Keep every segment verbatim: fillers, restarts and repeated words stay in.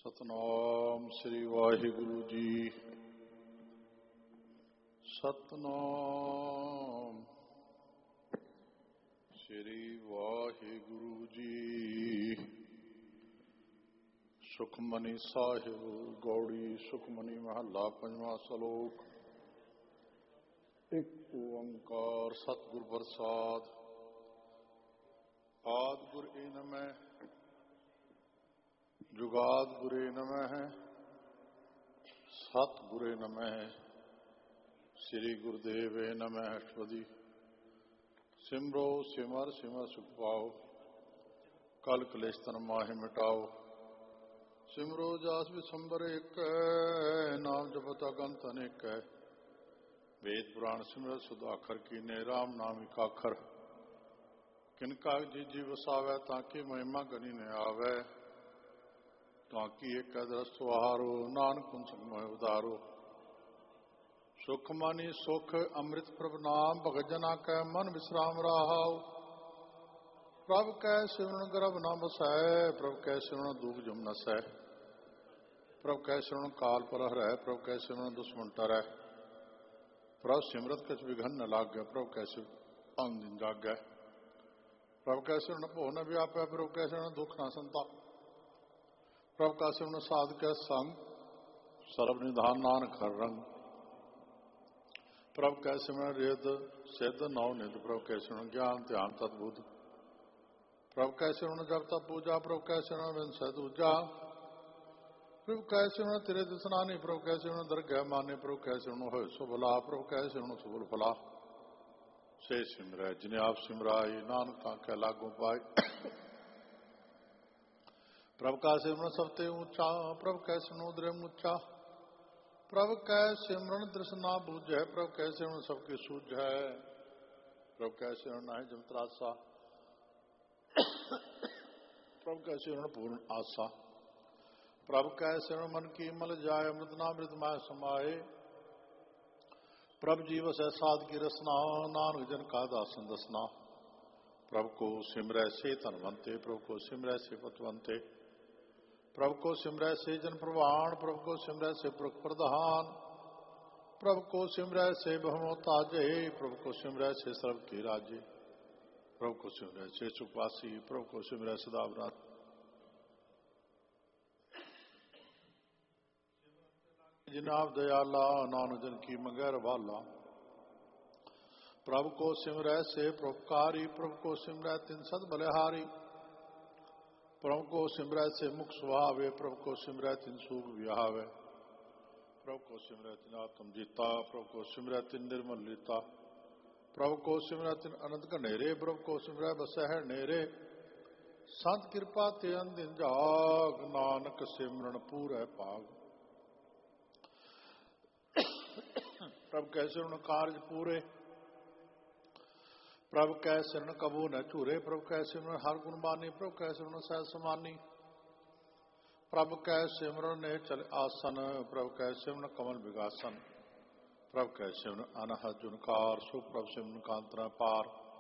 ਸਤਨਾਮ ਸ੍ਰੀ ਵਾਹਿਗੁਰੂ ਜੀ। ਸਤਨਾਮ ਸ੍ਰੀ ਵਾਹਿਗੁਰੂ ਜੀ। ਸੁਖਮਨੀ ਸਾਹਿਬ ਗੌੜੀ ਸੁਖਮਨੀ ਮਹੱਲਾ ਪੰਜਵਾਂ ਸਲੋਕ। ਇੱਕ ਓੰਕਾਰ ਸਤਿਗੁਰ ਪ੍ਰਸਾਦਿ। ਆਦਿ ਗੁਰ ਏ ਨਮਹਿ ਜੁਗਾਦ ਗੁਰੇ ਨਮਹਿ ਸਤ ਗੁਰੇ ਨਮਹਿ ਸ੍ਰੀ ਗੁਰਦੇਵੇ ਨਮਹਿ। ਅਸ਼ਟਪਦੀ। ਸਿਮਰੋ ਸਿਮਰ ਸਿਮਰ ਸੁਖ ਪਾਓ ਕਲ ਕਲੇਸ਼ ਤਨ ਮਾਹਿ ਮਿਟਾਓ। ਸਿਮਰੋ ਜਾਸ ਵਿਸੰਬਰ ਏਕ ਨਾਮ ਜਪਤ ਅਗੰਤ ਅਨੇਕ। ਵੇਦ ਪੁਰਾਣ ਸਿਮਰਤ ਸੁਧਾਖਰ ਕੀਨੇ ਰਾਮ ਨਾਮ ਇਕਾਖਰ। ਕਿਨਕਾ ਜੀ ਜੀ ਵਸਾਵੈ ਤਾਂ ਕਿ ਮਹਿਮਾ ਗਨੀ ਨ ਆਵੈ। ਤਾਂ ਕਿ ਇੱਕ ਦਰਸ ਆਹਾਰੋ ਨਾਨਕ ਪੁੰਸਕ ਮੋਹਿ ਉਦਾਰੋ। ਸੁਖ ਮਾਨੀ ਸੁਖ ਅੰਮ੍ਰਿਤ ਪ੍ਰਭ ਨਾਮ ਭਗਤ ਜਨਾ ਕੈ ਮਨ ਵਿਸਰਾਮ ਰਾਹਾਉ। ਪ੍ਰਭ ਕੈ ਸਿਮਰਨ ਗਰਭ ਨ ਬਸੈ ਪ੍ਰਭ ਕੈ ਸਿਮਰਨ ਦੁਖ ਜਮ ਨਸੈ। ਪ੍ਰਭ ਕੈ ਸਿਮਰਨ ਕਾਲ ਪਰ ਹਰੈ ਪ੍ਰਭ ਕੈ ਸਿਮਰਨ ਦੁਸ਼ਮਨ ਟਰੈ। ਪ੍ਰਭ ਸਿਮਰਤ ਕਿਛ ਵਿਘਨ ਨ ਲਾਗੈ ਪ੍ਰਭ ਕੈ ਸਿਮਰਨ ਅੰਗ ਦਿਨ ਜਾਗੈ। ਪ੍ਰਭ ਕੈ ਸਿਮਰਨ ਭਉ ਨ ਵਿਆਪੈ ਪ੍ਰਭ ਕੈ ਸਿਮਰਨ ਦੁਖ ਨ ਸੰਤਾਪੈ। ਪ੍ਰਭ ਕਾ ਸਿਮਰਨ ਸਾਧ ਕੈ ਸੰਗ ਸਰਬ ਨਿਧਾਨ ਨਾਨਕ ਹਰ ਰੰਗ। ਪ੍ਰਭ ਕੈ ਸਿਮਰਨ ਰਿਦ ਸਿੱਧ ਨੌ ਨਿਧ ਪ੍ਰਭ ਕੈ ਸਿਮਰਨ ਗਿਆਨ ਧਿਆਨ ਤਤ ਬੁੱਧ। ਪ੍ਰਭ ਕੈ ਸਿਮਰਨ ਜਪ ਤਪ ਪੂਜਾ ਪ੍ਰਭ ਕੈ ਸਿਮਰਨ ਬਿਨ ਸਹਿ ਦੂਜਾ। ਪ੍ਰਭ ਕੈ ਸਿਮਰਨ ਤੇਰੇ ਦਿਸਨਾਨੀ ਪ੍ਰਭ ਕੈ ਸਿਮਰਨ ਦਰਗਹਿ ਮਾਨੇ। ਪ੍ਰਭ ਕੈ ਸਿਮਰਨ ਹੋਇ ਸੋ ਭਲਾ ਪ੍ਰਭ ਕੈ ਸਿਮਰਨ ਸੁਭਲ ਫਲਾ। ਸੇ ਸਿਮਰੈ ਜਿਨੇ ਆਪ ਸਿਮਰਾਈ ਨਾਨਕ ਤਾਂ ਕੈ ਲਾਗੂ ਪਾਏ। ਪ੍ਰਭ ਕਾ ਸਿਮਰਨ ਸਭ ਤੇ ਉੱਚਾ ਪ੍ਰਭ ਕੈ ਸਿਮਰਨ ਉਦਰੇ ਮੁੱਚਾ। ਪ੍ਰਭ ਕੈ ਸਿਮਰਨ ਦ੍ਰਿਸ਼ ਨਾ ਬੂਝੈ ਪ੍ਰਭ ਕੈ ਸਿਮਰਨ ਸਭ ਕੇ ਸੂਝੈ। ਪ੍ਰਭ ਕੈ ਸਿਮਰਨ ਨਾਹਿ ਜਮ ਤਰਾਸਾ ਪ੍ਰਭ ਕੈ ਸਿਮਰਨ ਪੂਰਨ ਆਸਾ। ਪ੍ਰਭ ਕੈ ਸਿਮਰਨ ਮਨ ਕੀ ਮਲ ਜਾਏ ਅੰਮ੍ਰਿਤ ਨਾਮ ਅੰਮ੍ਰਿਤ ਮਾਹਿ ਸਮਾਏ। ਪ੍ਰਭ ਜੀ ਵਸੈ ਸਾਧ ਕੀ ਰਸਨਾ ਨਾਨਕ ਜਨ ਕਾ ਦਾਸਨ ਦਸਨਾ। ਪ੍ਰਭ ਕੋ ਸਿਮਰੈ ਸੇ ਧਨਵੰਤੇ ਪ੍ਰਭ ਕੋ ਸਿਮਰੈ ਸੇ ਪਤਵੰਤੇ। ਪ੍ਰਭ ਕੋ ਸਿਮਰੈ ਸੇ ਜਨ ਪ੍ਰਵਾਣ ਪ੍ਰਭ ਕੋ ਸਿਮਰੈ ਸੇ ਪੁਰਖ ਪ੍ਰਧਾਨ। ਪ੍ਰਭ ਕੋ ਸਿਮਰੈ ਸੇ ਬਹਮੋ ਤਾਜੇ ਪ੍ਰਭ ਕੋ ਸਿਮਰੈ ਸੇ ਸਰਬ ਕੇ ਰਾਜੇ। ਪ੍ਰਭ ਕੋ ਸਿਮਰੈ ਸੇ ਸੁਖਵਾਸੀ ਪ੍ਰਭ ਕੋ ਸਿਮਰੈ ਸਦਾ ਬਰਾਤ। ਜਿਨਾਬ ਦਇਆਲਾ ਨਾਨਕ ਜਨ ਕੀ ਮੰਗੈ ਰਵਾਲਾ। ਪ੍ਰਭ ਕੋ ਸਿਮਰੈ ਸੇ ਪਰਉਪਕਾਰੀ ਪ੍ਰਭ ਕੋ ਸਿਮਰੈ ਤਿਨ ਸਦ ਬਲਿਹਾਰੀ। ਪ੍ਰਭ ਕੋ ਸਿਮਰੈ ਸੇ ਮੁਖ ਸੁਹਾਵੇ ਪ੍ਰਭ ਕੋ ਸਿਮਰੈ ਤਿਨ ਸੂਖ ਵਿਆਹਵੇ। ਪ੍ਰਭ ਕੋ ਸਿਮਰੈ ਤਿਨ ਆਤਮ ਜੀਤਾ ਪ੍ਰਭ ਕੋ ਸਿਮਰੈ ਤਿਨ ਨਿਰਮਲ ਲੀਤਾ। ਪ੍ਰਭ ਕੋ ਸਿਮਰੈ ਤਿਨ ਅਨੰਤ ਘਨੇਰੇ ਪ੍ਰਭ ਕੋ ਸਿਮਰੈ ਬਸਹਿ ਨੇਰੇ। ਸੰਤ ਕਿਰਪਾ ਤੇ ਅੰਦਿਨ ਜਾਗ ਨਾਨਕ ਸਿਮਰਨ ਪੂਰੈ ਭਾਗ। ਪ੍ਰਭ ਕੈ ਸਿਮਰਨ ਕਾਰਜ ਪੂਰੇ ਪ੍ਰਭ ਕੈ ਸਿਮਰਨ ਕਬੂ ਨ ਝੂਰੇ। ਪ੍ਰਭ ਕੈ ਸਿਮਰਨ ਹਰ ਗੁਣ ਬਾਨੀ ਪ੍ਰਭ ਕੈ ਸਿਮਰਨ ਸਹਿ ਸਮਾਨੀ। ਪ੍ਰਭ ਕੈ ਸਿਮਰਨ ਨੇ ਚਲ ਆਸਨ ਪ੍ਰਭ ਕੈ ਸਿਮਰਨ ਕਮਲ ਵਿਗਾਸਨ। ਪ੍ਰਭ ਕੈ ਸਿਮਰਨ ਅਨਹਦ ਜੁਨਕਾਰ ਸੁ ਪ੍ਰਭ ਸਿਮਰਨ ਕਾਂਤਰਾ ਪਾਰ।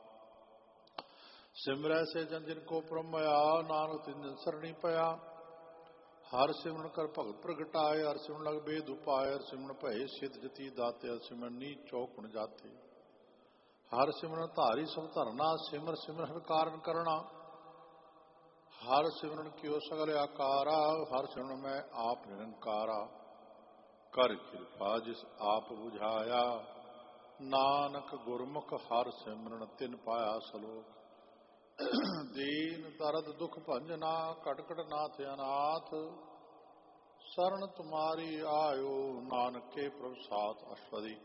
ਸਿਮਰੈ ਸੇ ਜਨ ਜਿਨ ਕੋ ਪ੍ਰਮਇਆ ਨਾਨਕ ਤਿਨ ਜਨ ਸਰਣੀ ਪਿਆ। ਹਰ ਸਿਮਰਨ ਕਰ ਭਗਤ ਪ੍ਰਗਟਾਏ ਹਰ ਸਿਮਰਨ ਲਗ ਬੇਦ ਉਪਾਏ। ਹਰ ਸਿਮਰਨ ਭਏ ਸਿਧ ਜਤੀ ਦਾਤੇ ਹਰ ਸਿਮਰਨ ਨੀਚ ਚੌਕੁਣ ਜਾਤੇ। ਹਰ ਸਿਮਰਨ ਧਾਰੀ ਸਭ ਧਰਨਾ ਸਿਮਰ ਸਿਮਰ ਹਰ ਕਾਰਨ ਕਰਨਾ। ਹਰ ਸਿਮਰਨ ਕਿਓ ਸਗਲ ਆਕਾਰਾ ਹਰ ਸਿਮਰਨ ਮੈਂ ਆਪ ਨਿਰੰਕਾਰਾ। ਕਰ ਕਿਰਪਾ ਜਿਸ ਆਪ ਬੁਝਾਇਆ ਨਾਨਕ ਗੁਰਮੁਖ ਹਰ ਸਿਮਰਨ ਤਿਨ ਪਾਇਆ ਸਲੋਕ। ਦੀਨ ਦਰਦ ਦੁਖ ਭੰਜਨਾ ਘਟ ਘਟ ਨਾਥ ਅਨਾਥ। ਸਰਨ ਤੁਮਾਰੀ ਆਇਓ ਨਾਨਕ ਕੇ ਪ੍ਰਭ ਸਾਥ। ਅਸ਼ਟਪਦੀ।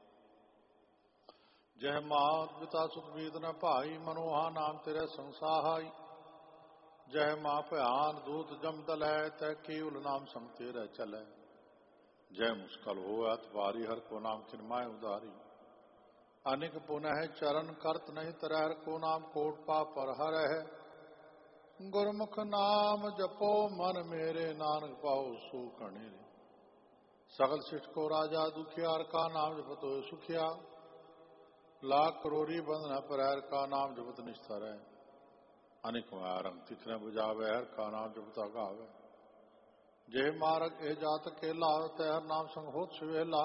ਜਹ ਮਾਤ ਪਿਤਾ ਸੁਤ ਬੀਤ ਨ ਭਾਈ ਮਨੋਹਾ ਨਾਮ ਤੇਰੇ ਸੰਸਾਹਾਈ। ਜਹ ਮਾਂ ਭਿਆਨ ਦੂਤ ਜਮ ਦਲੈ ਤੈ ਕੇਵਲ ਨਾਮ ਸੰਗ ਤੇਰੇ ਚਲੈ। ਜੈ ਮੁਸਕਲ ਹੋਆ ਤਵਾਰੀ ਹਰ ਕੋ ਨਾਮ ਕਿਨ ਮਾਇ ਉਦਾਰੀ। ਅਨਿਕ ਪੁਨਹਿ ਚਰਨ ਕਰਤ ਨਹੀਂ ਤਰੈ ਹਰ ਕੋ ਨਾਮ ਕੋਟ ਪਾਪ ਪਰ ਹਰਹਿ। ਗੁਰਮੁਖ ਨਾਮ ਜਪੋ ਮਨ ਮੇਰੇ ਨਾਨਕ ਪਾਓ ਸੁਖ ਅਨੇਰੇ। ਸਗਲ ਸਿਠ ਕੋ ਰਾਜਾ ਦੁਖਿਆ ਹਰ ਕਾ ਨਾਮ ਜਪਤ ਹੋਇ ਸੁਖਿਆ। लाख करोरी बंद न पर हर का नाम जपत निस्तर है। अनेक रंग तिखने बुझावे हर का नाम जपता गावे। ਜੇ ਮਾਰਗ ਇਹ ਜਾਤ ਕੇਲਾ, ਤੈ ਹਰ ਨਾਮ ਸੰਗ ਹੋਤ ਸਵੇਲਾ।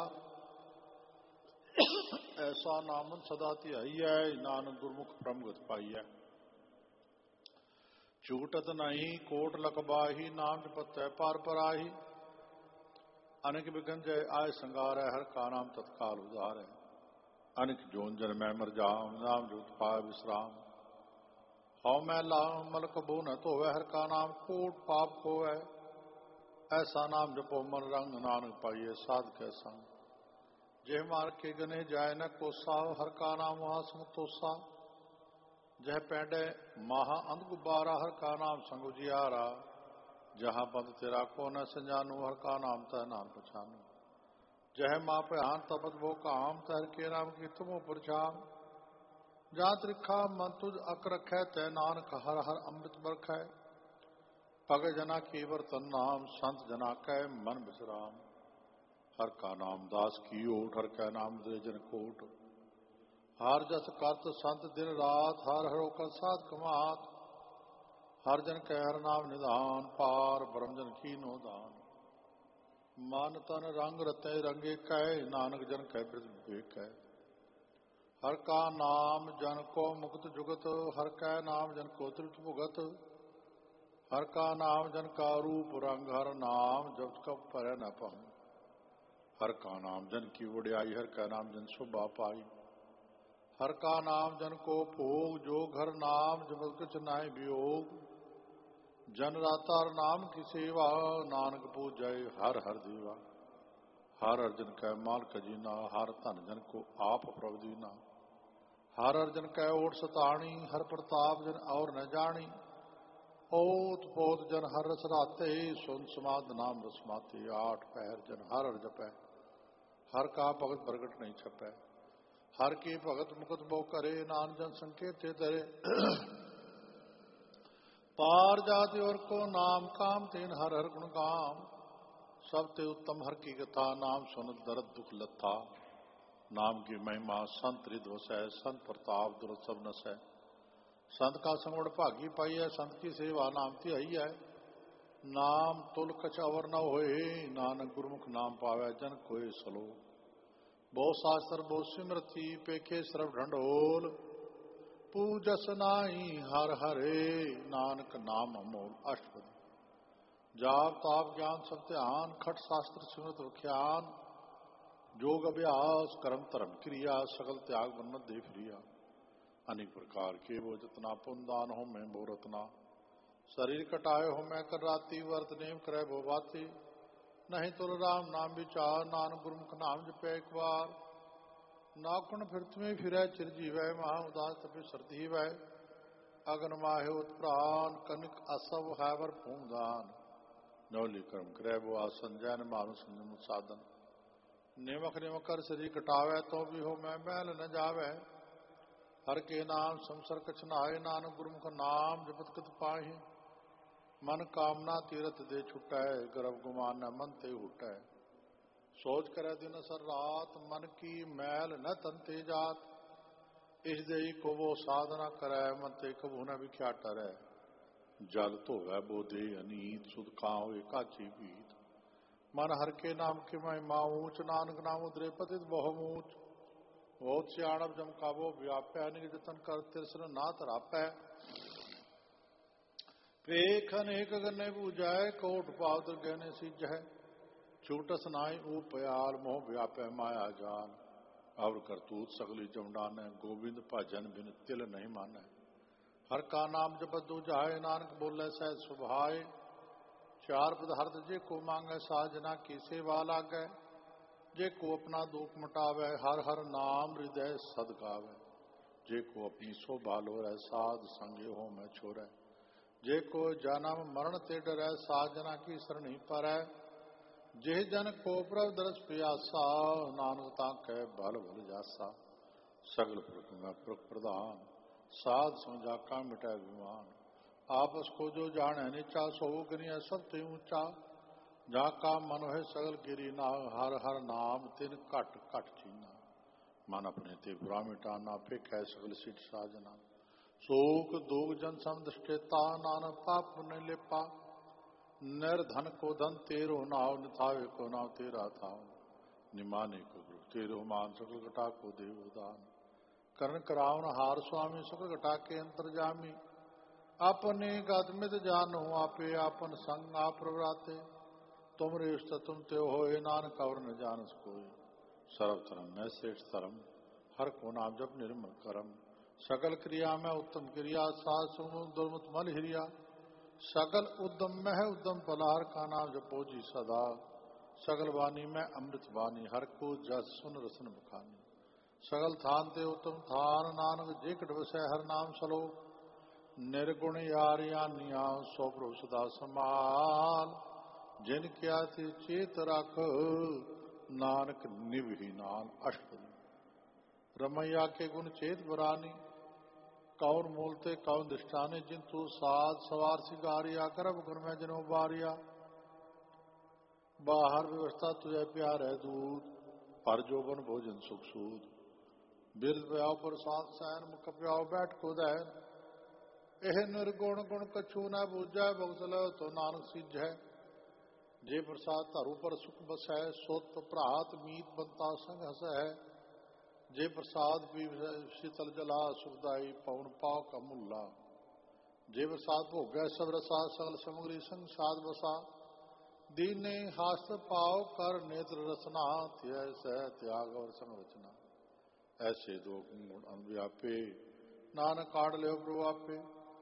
ਐਸਾ ਨਾਮਨ ਸਦਾ ਧਿਆਈਐ, ਨਾਨਕ ਗੁਰਮੁਖ ਪ੍ਰਮਗਤ ਪਾਈਐ। ਝੂਟਤ ਨਹੀਂ ਕੋਟ ਲਖਬਾਹੀ, ਨਾਮ ਜਪਤੈ ਪਾਰ ਪਰਾਹੀ। ਅਨੇਕ ਬਿਗਨ ਜੈ ਆਏ ਸੰਗਾਰੈ, ਹਰ ਕਾ ਨਾਮ ਤਤਕਾਲ ਉਧਾਰੈ। ਅਨੇਕ ਜੋਨ ਜਨਮੈ ਮਰ ਜਾਮ, ਨਾਮ ਜੁਗਤ ਪਾਇ ਵਿਸਰਾਮ। ਹਉ ਮੈਂ ਲਾਮ ਮਲਕ ਬੋ ਨ ਧੋਵੈ, ਹਰ ਕਾ ਨਾਮ ਕੋਟ ਪਾਪ ਖੋਵੈ। ਐਸਾ ਨਾਮ ਜਪੋ ਮਨ ਰੰਗ, ਨਾਨਕ ਪਾਈਏ ਸਾਧ ਕੈ ਸੰਗ। ਜਿਹ ਮਾਰ ਕੇ ਗਨੇ ਜਾਏ ਨ ਕੋਸਾ, ਹਰ ਕਾ ਨਾਮ ਮਹਾ ਸੰਤੋਸਾ। ਜਹ ਪੈਂਡੇ ਮਹਾ ਅੰਧ ਗੁਬਾਰਾ, ਹਰ ਕਾ ਨਾਮ ਸੰਗ ਉਜਿਆਰਾ। ਜਹਾਂ ਬੰਦ ਤੇਰਾ ਕੋ ਨ ਸੰਜਾਨੂ, ਹਰ ਕਾ ਨਾਮ ਤੈ ਨਾਮ ਪਛਾਨੂ। ਜਹ ਮਾਂ ਭਿਆਨ ਤਪਤ ਬੋ ਕਾਮ, ਤੈ ਹਰ ਕੇ ਨਾਮ ਕੀ ਤੁਮੋ ਪਰਛਾਮ। ਜਾਂ ਤ੍ਰਿਖਾ ਮਨ ਤੁਧ ਅਕ ਰਖੈ, ਤੈ ਨਾਨਕ ਹਰ ਹਰ ਅੰਮ੍ਰਿਤ ਬਰਖੈ। ਭਗਤ ਜਨਾ ਕੀ ਵਰਤਨ ਨਾਮ, ਸੰਤ ਜਨਾ ਕੈ ਮਨ ਬਿਸਰਾਮ। ਹਰ ਕਾ ਨਾਮ ਦਾਸ ਕੀ ਓਟ, ਹਰ ਕੈ ਨਾਮ ਦੇ ਜਨ ਕੋਟ। ਹਰ ਜਸ ਕਰਤ ਸੰਤ ਦਿਨ ਰਾਤ, ਹਰ ਹਰੋ ਕਾ ਸਾਧ ਕਮਾਤ। ਹਰ ਜਨ ਕੈ ਹਰ ਨਾਮ ਨਿਧਾਨ, ਪਾਰ ਬ੍ਰਹਮ ਜਨ ਕੀਨੋ ਦਾਨ। ਮਨ ਤਨ ਰੰਗ ਰਤੇ ਰੰਗੇ ਕੈ, ਨਾਨਕ ਜਨ ਕੈ ਬਿਰਧ ਵਿਵੇਕੈ। ਹਰ ਕਾ ਨਾਮ ਜਨ ਕੋ ਮੁਕਤ ਜੁਗਤ, ਹਰ ਕੈ ਨਾਮ ਜਨ ਕੋ ਤ੍ਰਿਪਤ ਭੁਗਤ। ਹਰ ਕਾ ਨਾਮ ਜਨ ਕਾ ਰੂਪ ਰੰਗ, ਹਰ ਨਾਮ ਜਪਤ ਕਬ ਭਰੈ ਨ ਭੰਗ। ਹਰ ਕਾ ਨਾਮ ਜਨ ਕੀ ਵਡਿਆਈ, ਹਰ ਕਾ ਨਾਮ ਜਨ ਸ਼ੋਭਾ ਪਾਈ। ਹਰ ਕਾ ਨਾਮ ਜਨ ਕੋ ਭੋਗ ਜੋਗ, ਹਰ ਨਾਮ ਜਪਤ ਕਿਛ ਨਾਹਿ ਵਿਯੋਗ। ਜਨ ਰਾਤਾ ਹਰ ਨਾਮ ਕੀ ਸੇਵਾ, ਨਾਨਕ ਪੂਜੈ ਹਰ ਹਰ ਦੇਵਾ। ਹਰ ਅਰਜਨ ਕੈ ਮਾਲਕ ਜੀਨਾ, ਹਰ ਧਨ ਜਨ ਕੋ ਆਪ ਪ੍ਰਭ ਦੀਨਾ। ਹਰ ਅਰਜਨ ਕੈ ਓਟ ਸਤਾਣੀ, ਹਰ ਪ੍ਰਤਾਪ ਜਨ ਔਰ ਨ ਜਾਣੀ। ਓਤ ਪੋਤ ਜਨ ਹਰ ਰਸ ਰਾਤੇ, ਸੁਨ ਸਮਾਧ ਨਾਮ ਰਸ ਮਾਤੇ। ਆਠ ਪਹਿਰ ਜਨ ਹਰ ਹਰ ਜਪੈ, ਹਰ ਕਾ ਭਗਤ ਪ੍ਰਗਟ ਨਹੀਂ ਛਪੈ। ਹਰ ਕੀ ਭਗਤ ਮੁਕਤ ਬੋ ਕਰੇ, ਨਾਨਕ ਜਨ ਸੰਕੇਤੇ ਧਰੇ। ਪਾਰ ਜਾति ਔਰ ਕੋ ਨਾਮ ਕਾਮ, ਤੀਨ ਹਰ ਹਰ ਗੁਣ ਗਾਮ। ਸਭ ਤੇ ਉੱਤਮ ਹਰ ਕੀ ਕਥਾ, ਨਾਮ ਸੁਨਤ ਦਰਦ ਦੁਖ ਲੱਥਾ। ਨਾਮ ਕੀ ਮਹਿਮਾ ਸੰਤ ਰਿਦ ਵਸੈ, ਸੰਤ ਪ੍ਰਤਾਪ ਦੁਰਤ ਸਭ ਨਸੈ। ਸੰਤ ਕਾ ਸੰਗੜ ਭਾਗੀ ਪਾਈਐ, ਸੰਤ ਕੀ ਸੇਵਾ ਨਾਮ ਧਿਆਈਐ। ਨਾਮ ਤੁਲ ਕਛ ਅਵਰ ਨ ਹੋਏ, ਨਾਨਕ ਗੁਰਮੁਖ ਨਾਮ ਪਾਵੈ ਜਨ ਕੋਇ ਸਲੋ। ਬਹੁ ਸਾਸਤਰ ਬਹੁ ਸਿਮਰਤੀ, ਪੇਖੇ ਸਰਬ ਢੰਡੋਲ। ਪੂਜਸ ਨਾਹੀ ਹਰ ਹਰੇ, ਨਾਨਕ ਨਾਮ ਅਮੋਲ ਅਸ਼ਟਪਦੀ। ਜਾਪ ਤਾਪ ਗਿਆਨ ਸਭ ਧਿਆਨ, ਖਟ ਸ਼ਾਸਤਰ ਸਿਮਰਤ ਵਿਖਿਆਨ। जोग अभ्यास कर्म धर्म क्रिया, सकल त्याग बन्मत दे फिरिया। अनेक प्रकार के वो जतना पुन दान हो मैं बो रतना। शरीर कटाए हो मैं कर राती, वर्त नेम करे वो बाती। नहीं तुल राम नाम विचार, नानक गुरमुख नाम जपे एक बार। नाकुन फिरत में फिरै चिरजीवै, महा उदास तपि सरदी वै। अगन माहे उत्प्राण, कनिक असव हैवर पूंदान। नौली कर्म करे वो आसन, जैन मानु संयम साधन। निमक निमक कर शरीर कटावै, तो भी हो मैं मैल न जावै। हर के नाम संसर कछ नाए, नानक गुरमुख नाम जपत कित पाहि। मन कामना तीरथ दे छुटै, गर्भ गुमान न मन ते हुटै। सोच करे दिन सर रात, मन की मैल न तन ते जात। इस देई को वो साधना करै, मन ते कबू न विख्या टरै। जल धोवै बो दे अनीत, सुध कांव काची भीत। मन हर के नाम के महिमा ऊंच, नानक नाम उदरे पतित बहुमूच। बहुत सियाणप जम का वो व्यापै, अनेक जतन कर तिरसन ना तरापै। पेख अनेक गन्ने बूझै, कोट पावत गहने सीजै। छूटस नाई उपयाल, मोह व्यापै माया जाल। अवर करतूत सगली जमडानै, गोविंद भजन बिन तिल नहीं मानै। हर का नाम जपत दूजाए, नानक बोले सहज सुभाए। चार पदार्थ जे को मांगे, साजना की सेवा लागै। जे को अपना दुख मिटावै, हर हर नाम हृदय सद गावै। जे को अपनी शोभा लोरै, साध संगे हो मैं छोरै। जे को जन्म मरण ते डरै, साजना की सरणी परै। जे जन को प्रभ दरस पियासा, नानक ताकै भल भल जासा। सगल पुरख में पुरख प्रधान, साध समझा का मिटै विमान। आपस को जो जाने नीचा, सो गिरिय सब ते ऊंचा। जहाँ का मन है सगल गिरी ना, हर हर नाम तिन घट घट चीना। मन अपने ते बुरा मिटाना, फेंकै सगल सिट साजना। शोक दोग जन सम दृष्टेता, नानक पाप पुण्य लेपा। निर्धन को धन तेरो नाव निथावे को नाव तेरा थाव निमाने को गुरु तेरो मान सकल घटा को देवदान करण करावन हार स्वामी सकल घटा के अंतर्जामी अपने गदमित जानो आपे आपन संग आप प्रवराते तुम रेष्ट तुम त्यो होए नानक और न जानस कोई सर्व धर्म में श्रेष्ठ धर्म हर को नाम जब निर्मल करम सकल क्रिया में उत्तम क्रिया सास दुर्मत मल हिरिया सकल उद्यम में है उद्यम पलार का नाम जपो जी सदा सकल वाणी में अमृत वाणी हर को जस सुन रसन बखानी सकल थान ते उत्तम थान नानक जे कट बसै हर नाम सलो निर्गुण यार यानिया सो प्रभु सदा समाल जिन क्या थे चेत रख नानक निवही नान अष्ट रमैया के गुण चेत बरानी कौन मूलते कौन दृष्टाने जिन तू साध सवार सिगारिया करब गुण में जिनो बारिया बाहर व्यवस्था तुझे प्यार है दूध पर जोबन भोजन सुख सूद बिरद प्याओ पर सात सैन मुख प्याओ बैठ को दैन एह निर्गुण गुण कछू न बूझै भगत लो तो नानक सिद्ध है जे प्रसाद धरु पर सुख बस है सोत प्रात मीत बनता संग हस है जे प्रसाद पी शीतल जला सुखदाई पवन पाव का मुल्ला जे प्रसाद भोगै सब रसा सकल सामग्री संग साध बसा दीने हास्य पाव कर नेत्र रसना त्याग सह त्याग और संरचना ऐसे दो गुण अनव्यापे नानक काढ़ ले प्रभापे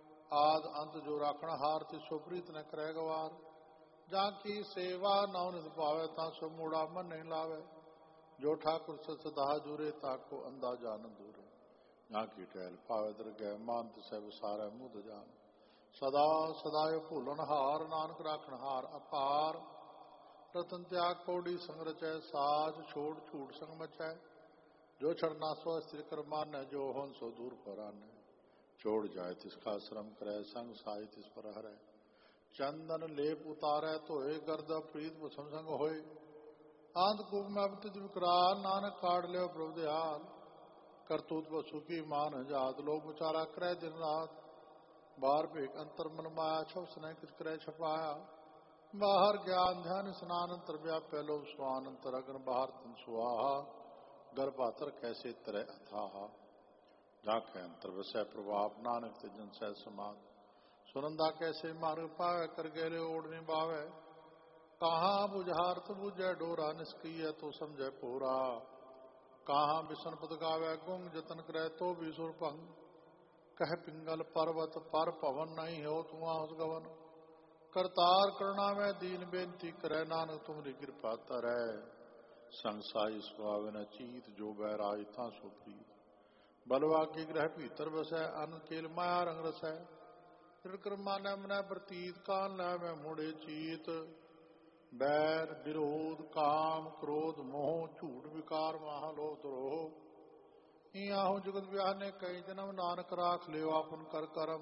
आद अंत जो राखण हार ति सो प्रीत न करे गवार जा की सेवा नौ नित पावे ता सो मूड़ा मन नहीं लावे जो ठाकुर सदा जुरे ताको अंदाजा न दूरे ना की टहल पावे दरगह मानत सब सारा मुद जान सदा सदाय भूलन हार नानक राखण हार अपार रतन त्याग कोड़ी संग रचै साज छोड़ छूट संग मचै जो छड़ना सो स्थिर कर मान जो होन सो दूर पर आन छोड़ जाए तिसका श्रम करे संग साई तिस पर हरै चंदन लेप उतारै धोए गर्द प्रीत भसम संग होए आंध कुब में अवतिज विकराल नानक काढ़ ले प्रभु दयाल करतूत पशु की मान जात लोग मुचारा करे दिन रात बाहर भेक अंतर मन माया छप स्नेह किस करे छपाया बाहर ज्ञान ध्यान स्नान अंतर व्याप्य लोभ स्वान अंतर अग्न बाहर तन सुहा गर्भातर कैसे तरह अथाहा जाके अंतर वसै प्रभाव नानक जन सह समान सुनंदा कैसे मार्ग पावे कर गेले ओढ़नी बावे कहाँ बुझार्थ बुझै डोरा निष्क्रिय तो समझे पूरा कहाँ बिसन पद गावे गुंग जतन करे तो भी सुर भंग कह पिंगल पर्वत पर पवन नहीं हो तुआ उस गवन करतार करना में दीन बेनती करे नानक तुमरी कृपा तरह संसाई स्वभाव न चीत जो बैराई था सो प्रीत बलवा के ग्रह भीतर बसै अन केल माया रंग रसै त्रिक्रमा न मन प्रतीत कान न में मुड़े चीत बैर विरोध काम क्रोध मोह झूठ विकार महालोभ द्रोह इयाहू जुगत ब्याह ने कई जन्म नानक राख ले आपन कर करम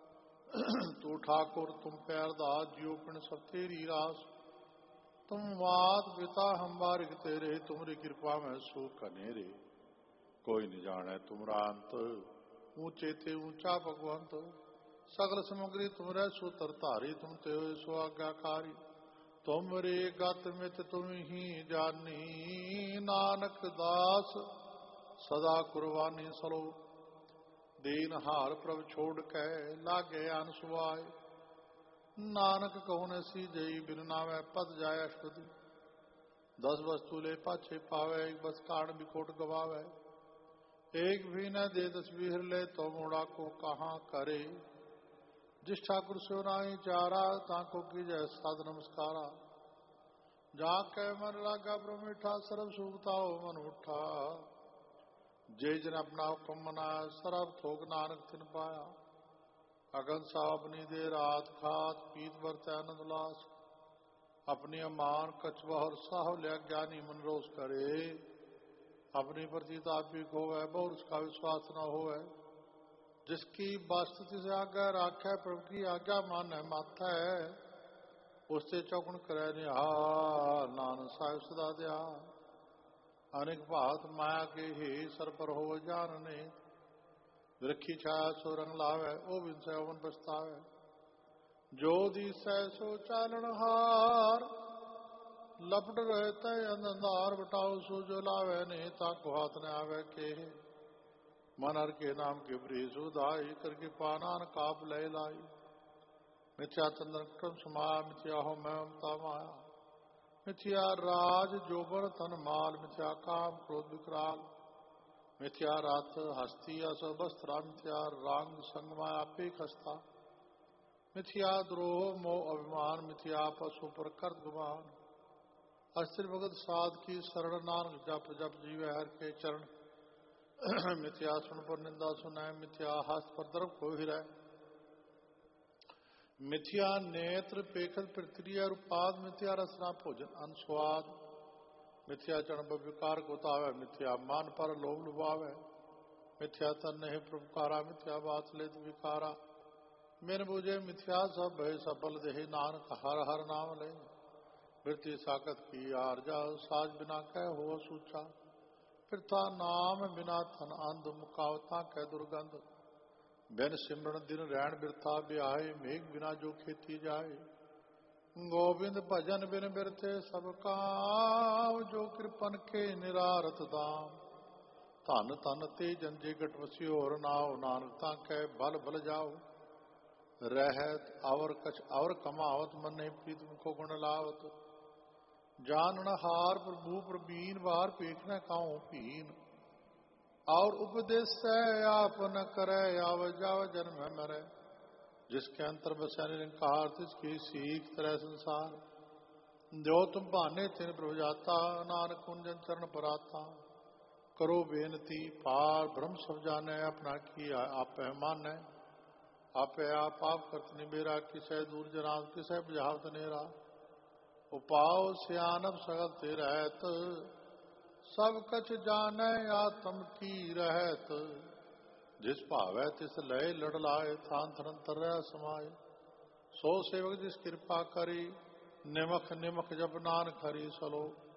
तू ठाकुर तुम पैरदास जियो पिण सब तेरी रास तुम मात पिता हम बारिक तेरे तुमरी कृपा में सुख कनेरे कोई न जाने तुमरा अंत ऊंचे ते ऊंचा भगवंत सकल सामग्री तुमरे सूत्र धारी तुम ते सो आज्ञाकारी तुमरे गत मित तुम ही जानी नानक दास सदा कुर्बानी सलो दीन हार प्रभ छोड़ के लागे अनसुआय नानक कौन सी जई बिन नावे पद जाय अष्टपदी दस वस्तु ले पाछे पावे एक बस कारण बिकोट गवावे एक भी न दे तस्वीर ले तो मोड़ा को कहाँ करे जिस ठाकुर से नाई चारा ताको की जय साध नमस्कारा जाके मन लागा प्रमिठा सर्व सुखता हो मन उठा जय जन अपना हुक्म मनाया सरब थोक नानक तिन पाया अगन सा अपनी दे रात खात पीत बरत आनंद उल्लास अपनी अमान कछुआ और साह लिया ज्ञानी मन रोज करे अपनी प्रतीत आप भी खोवे बहुत उसका विश्वास न होवे जिसकी वास्तुति से आज्ञा राख्या प्रभु की आज्ञा मान है माथा है उससे चौगुण करे निहार नानक साहिब सदा दया अनेक भात माया के ही सर पर हो जानने रखी छाया सो रंग लावे ओ बिन से अवन पछतावे ਜੋ ਦੀਸੈ ਸੋ ਚਾਲਣ ਹਾਰ, ਲਪਟ ਰਹੇ ਤੈ ਅੰਧਾਰ ਬਟਾਉ ਸੋ ਜੋ ਲਾਵੇ ਨੇ ਤਾ ਕੋ ਹਾਥ ਨ ਆਵੇ ਕੇ। ਮਨ ਹਰ ਕੇ ਨਾਮ ਕੇ ਬਰੀ ਸੁਧਾਈ, ਕਰਕੇ ਪਾਨਾਨ ਕਾਪ ਲੈ ਲਾਈ। ਮਿਥਿਆ ਚੰਦਨ ਕਟਮ ਸਮਾਇਆ, ਮਿਥਿਆ ਹੋ ਮੈਂ ਮਮਤਾ ਮਾਇਆ। ਮਿਥਿਆ ਰਾਜ ਜੋਬਨ ਤਨ ਮਾਲ, ਮਿਥਿਆ ਕਾਮ ਕ੍ਰੋਧ ਵਿਕਰਾਲ। ਮਿਥਿਆ ਰਥ ਹਸਤੀ ਅਸ ਬਸਤਰਾ, ਮਿਥਿਆ ਰੰਗ ਸੰਗ ਮਾਇਆ ਆਪੇ ਖਸਤਾ। ਮਿਥਿਆ ਦਰੋਹ ਮੋਹ ਅਭਿਮਾਨ, ਮਿਥਿਆ ਪਸ਼ੂ ਪਰ ਕਰਤ ਗੁਮਾਨ। ਅਸਥਿਰ ਭਗਤ ਸਾਧ ਕੀ ਸਰਣ, ਨਾਨਕ ਜਪ ਜਪ ਜੀਵੈ ਹਰ ਕੇ ਚਰਨ। ਮਿਥਿਆ ਸੁਣ ਪਰ ਨਿੰਦਾ ਸੁਨੈ, ਮਿਥਿਆ ਹਸਤ ਪਰ ਦਰਬ ਕੋ ਹਿਰੈ। ਮਿਥਿਆ ਨੇਤਰ ਪੇਖਤ ਪ੍ਰਤਿਕਿਰਿਆ ਰੂਪਾਦ, ਮਿਥਿਆ ਰਸਨਾ ਭੋਜਨ ਅਨਸਵਾਦ। ਮਿਥਿਆ ਚਰਨ ਵਿਕਾਰ ਕੋ ਤਾਵੈ, ਮਿਥਿਆ ਮਨ ਪਰ ਲੋਭ ਲੁਭਾਵੈ। ਮਿਥਿਆ ਤਨ ਨਹੀਂ ਪ੍ਰਭੁਕਾਰਾ, ਮਿਥਿਆ ਬਾਤ ਲੇਤ ਵਿਕਾਰਾ। ਮਿਨ ਬੂਝੇ ਮਿਥਿਆ ਸਭ ਭੈ, ਸਫਲ ਦੇਹ ਨਾਨਕ ਹਰ ਹਰ ਨਾਮ ਲੈ। ਬਿਰਤੀ ਸਾਖਤ ਕੀ ਆਰਜਾ, ਸਾਜ ਬਿਨਾ ਕਹਿ ਹੋ ਸੂਚਾ। ਫਿਰਥਾ ਨਾਮ ਬਿਨਾ ਥਨ ਅੰਧ, ਮੁਕਾਵਤਾ ਕਹਿ ਦੁਰਗੰਧ। ਬਿਨ ਸਿਮਰਨ ਦਿਨ ਰਹਿਣ ਬਿਰਥਾ ਬਿਆਏ, ਮੇਘ ਬਿਨਾ ਜੋ ਖੇਤੀ ਜਾਏ। ਗੋਬਿੰਦ ਭਜਨ ਬਿਨ ਬਿਰਥੇ ਸਭ ਕਾਮ, ਜੋ ਕਿਰਪਨ ਕੇ ਨਿਰਾਰਥ ਦਾਮ। ਧਨ ਧਨ ਤੇ ਜੰਜੇ ਗਟ ਵਸਿਓ, ਹੋਰ ਨਾਉ ਨਾਨਕ ਤਾਂ ਕਹਿ ਬਲ ਬਲ ਜਾਓ। ਰਹਿਤ ਅਵਰ ਕਛ ਅਵਰ ਕਮਾਵਤ, ਮੰਨੇ ਪ੍ਰੀਤ ਮੁਖੋ ਗੁਣ ਲਾਵਤ। ਜਾਨਣ ਹਾਰ ਪ੍ਰਭੂ ਪ੍ਰਬੀਨ, ਵਾਰ ਪੇਖਣਾ ਕਾਉ ਭੀਨ। और उपदेशै आप न करे, आव जाव जन्म मरै। जिसके अंतर बसै निरंकार, तिसकी सीख तरह संसार। जो तुम भाने तिन प्रभु जाता, नानक कुंजन चरण पराता। करो बेनती पार ब्रह्म सब जानै, अपना किया आप मानै। आपे आप आप करत निबेरा, किसै दूर जनाब किसै बुझावत नेरा। उपाओ सियानप सगल ते रहत, सब कछ जानै आत्म की रहत। जिस भावै तिस लय लड़ लाए, थान थरंतर रह समाये। सो सेवक जिस कृपा करी, निमख निमख जब नानक हरि सलो।